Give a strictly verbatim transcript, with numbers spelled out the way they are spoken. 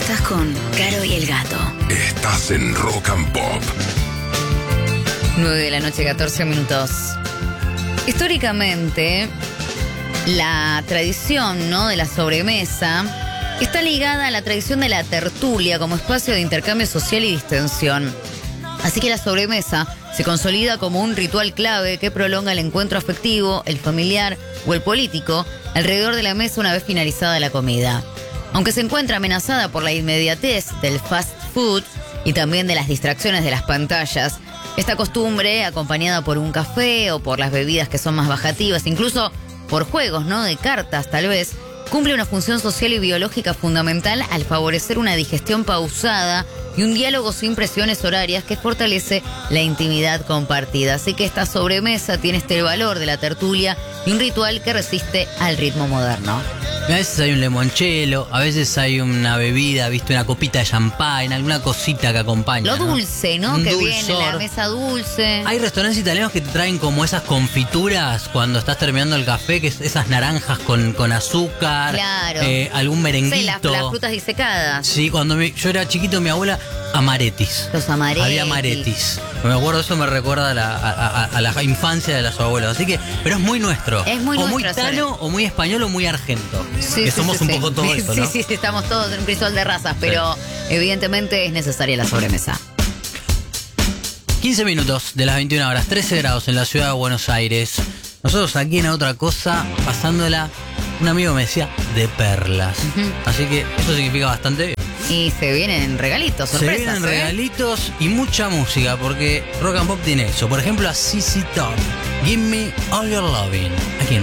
Estás con Caro y el Gato. Estás en Rock and Pop. nueve de la noche, catorce minutos. Históricamente, la tradición, ¿no?, de la sobremesa está ligada a la tradición de la tertulia como espacio de intercambio social y distensión. Así que la sobremesa se consolida como un ritual clave que prolonga el encuentro afectivo, el familiar o el político alrededor de la mesa una vez finalizada la comida. Aunque se encuentra amenazada por la inmediatez del fast food y también de las distracciones de las pantallas, esta costumbre, acompañada por un café o por las bebidas que son más bajativas, incluso por juegos, ¿no?, de cartas tal vez, cumple una función social y biológica fundamental al favorecer una digestión pausada y un diálogo sin presiones horarias que fortalece la intimidad compartida. Así que esta sobremesa tiene este valor de la tertulia y un ritual que resiste al ritmo moderno. A veces hay un limoncello, a veces hay una bebida, viste, una copita de champán, alguna cosita que acompaña. Lo ¿no? dulce, ¿no? Un Que dulzor. viene la mesa dulce. Hay restaurantes italianos que te traen como esas confituras cuando estás terminando el café, que es esas naranjas con, con azúcar, Claro. eh, algún merenguito. Sí, las, las frutas disecadas. Sí, cuando mi- yo era chiquito, mi abuela, amaretis. Los amaretis. Había amaretis. Me acuerdo, eso me recuerda a la, a, a- a la infancia de los abuelos. Así que, pero es muy nuestro. Es muy o muy nuestro, tano, o muy español, o muy argento. Sí, que sí, somos sí, un sí. poco todo Sí, eso, sí, ¿no? sí, sí, estamos todos en un crisol de razas, pero evidentemente es necesaria la sobremesa. quince minutos de las veintiuna horas, trece grados en la ciudad de Buenos Aires. Nosotros aquí en Otra Cosa, pasándola, un amigo me decía, de perlas. Ujú. Así que eso significa bastante bien. Y se vienen regalitos, Se sorpresas. vienen ¿eh? regalitos y mucha música, porque Rock and Pop tiene eso. Por ejemplo, a C C Top, Give Me All Your Loving. Aquí en